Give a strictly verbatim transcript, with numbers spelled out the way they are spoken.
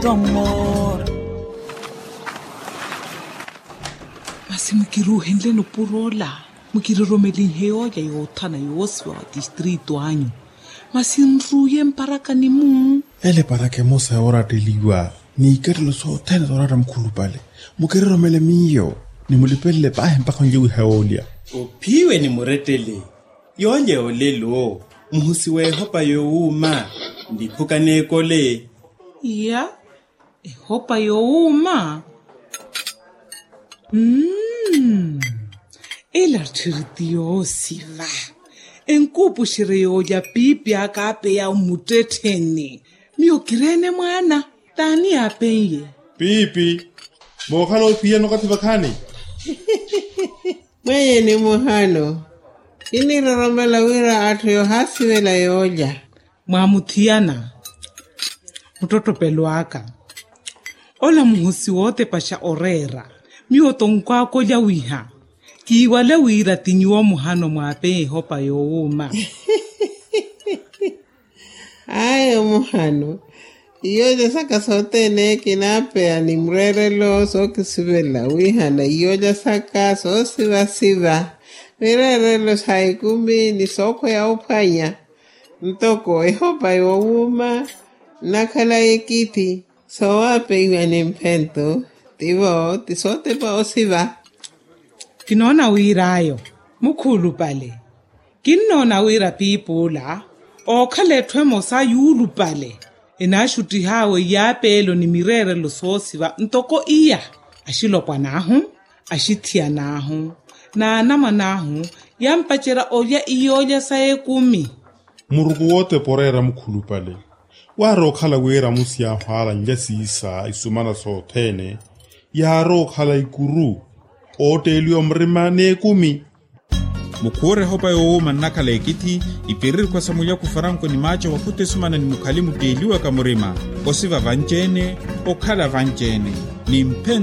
Tongora. Masi mukiruhe ndle no purola. Mukiroromeli heoya yo thana yo swa distrito anyo. Masi nruye mparaka ni mu. Ele parake mosa ora deliwa. Ni kerlo so tena ora ramkhulu pale. Mukiroromele miyo. Ni mulipelle pa mpaka njewe heolia. Uphiwe ni muretele. Yonje olelo. Muhusiwe hopa yo uma. Ndipukane kole. Ya. E hopa yo uma. Mmm. Ela tiritiyo siva. Enkupu shireyo ya pipi akape ya umuteteni. Miyo kirene mwana. Tani apenye. Pipi. Mohano upia no kati bakani. Mwenye ni muhano. Ini roromela wira atu yo hasi wela yoja. Mwamutiana. Mutoto peluaka. Ola muhusi wote pasha orera. Miyo tonkwa koja wiha. Kiwale wira tinyuwa muhano mwape hopa yo uma. Ayo muhano. Iyoja saka sote ne kinape animrere lo so kisibela wihana. Iyoja saka so siva siva. Mirere lo saikumi ni soko ya upanya. Ntoko ehopa yo uma. Nakala ekiti. So wape iwa nimpento. Tivo tisote pa osiva. Kinona wira ayo. Mukulu pale. Kinona wira pipula. O kale twemo sa yulu pale. Inashuti hawe ya pelo ni mirere lo sosiva. Ntoko iya. Ashilo kwa nahu. Ashitia nahu. Na anama nahu. Yampachera oya iyoja sae kumi. Murugu wote porera mkhulu pale. Waro khala wera musi ya hwala njasi isa isumana so tene. Yaro khala ikuru. Ote ilio mrima ne kumi. Mukure hopa yo uma nakala ekiti ipirir kwa samulia kufaranko ni macha wakute sumana ni mukalimu deliwa kamurima. Osiva vanjene, okala vanjene. Ni mpen